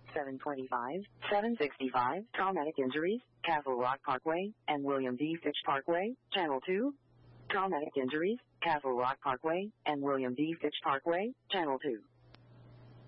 725, 765, Traumatic Injuries, Castle Rock Parkway, and William D. Fitch Parkway, Channel 2. Traumatic Injuries, Castle Rock Parkway, and William D. Fitch Parkway, Channel 2.